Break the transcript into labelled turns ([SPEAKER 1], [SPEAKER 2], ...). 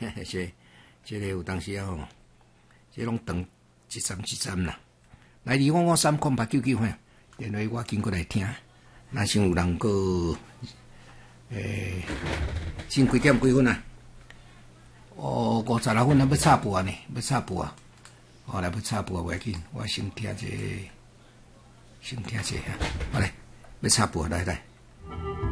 [SPEAKER 1] 这个有当时啊吼，这拢长一站啦。来255-30899吼，电话我经过来听。若像有人个先几点几分啊？56分啊，要插播呢，要插播啊！来要插播袂要紧，我先听一下，好嘞，要插播来。